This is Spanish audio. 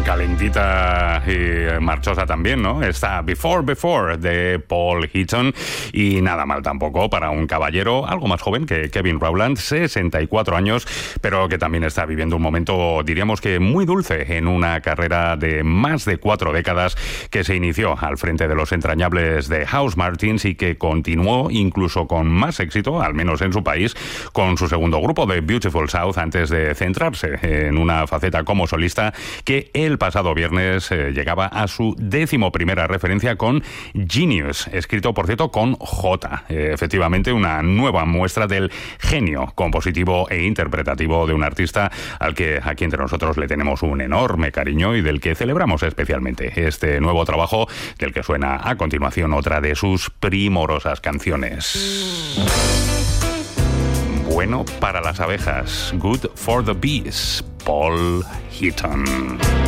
calentita y marchosa también, ¿no? Está Before de Paul Heaton, y nada mal tampoco para un caballero algo más joven que Kevin Rowland, 64 años, pero que también está viviendo un momento, diríamos que muy dulce, en una carrera de más de 4 décadas que se inició al frente de los entrañables de Housemartins y que continuó incluso con más éxito, al menos en su país, con su segundo grupo, The Beautiful South, antes de centrarse en una faceta como solista que el pasado viernes llegaba a su 11ª referencia con Genius, escrito por cierto con J. Efectivamente, una nueva muestra del genio compositivo e interpretativo de un artista al que aquí entre nosotros le tenemos un enorme cariño y del que celebramos especialmente este nuevo trabajo, del que suena a continuación otra de sus primorosas canciones. Bueno para las abejas, Good for the Bees, Paul Heaton.